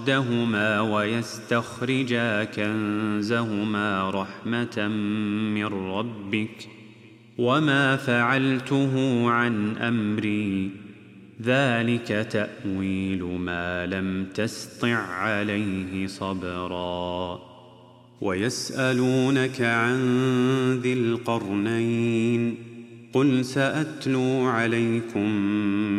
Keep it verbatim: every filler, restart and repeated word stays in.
دهما ويستخرجا كنزهما رحمة من ربك وما فعلته عن أمري ذلك تأويل ما لم تسطع عليه صبرا ويسألونك عن ذي القرنين قل سأتلو عليكم